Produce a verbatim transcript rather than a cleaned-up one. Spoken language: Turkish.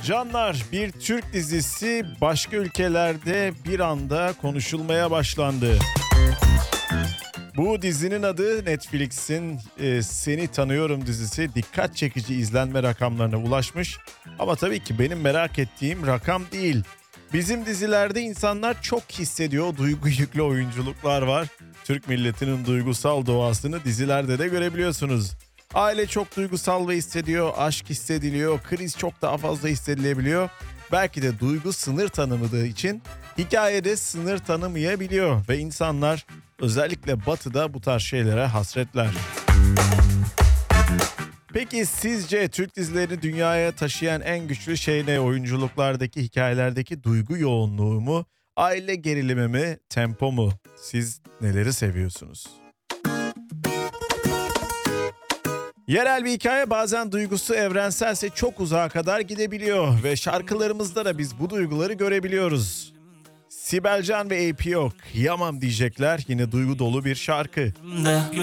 Canlar, bir Türk dizisi başka ülkelerde bir anda konuşulmaya başlandı. Bu dizinin adı Netflix'in e, Seni Tanıyorum dizisi dikkat çekici izlenme rakamlarına ulaşmış. Ama tabii ki benim merak ettiğim rakam değil. Bizim dizilerde insanlar çok hissediyor, duygu yüklü oyunculuklar var. Türk milletinin duygusal doğasını dizilerde de görebiliyorsunuz. Aile çok duygusal ve hissediyor, aşk hissediliyor, kriz çok daha fazla hissedilebiliyor. Belki de duygu sınır tanımadığı için hikayede sınır tanımayabiliyor ve insanlar özellikle batıda bu tarz şeylere hasretler. Peki sizce Türk dizilerini dünyaya taşıyan en güçlü şey ne? Oyunculuklardaki, hikayelerdeki duygu yoğunluğu mu? Aile gerilimi mi? Tempo mu? Siz neleri seviyorsunuz? Yerel bir hikaye bazen duygusu evrenselse çok uzağa kadar gidebiliyor ve şarkılarımızda da biz bu duyguları görebiliyoruz. Sibel Can ve A P O kıyamam diyecekler, yine duygu dolu bir şarkı.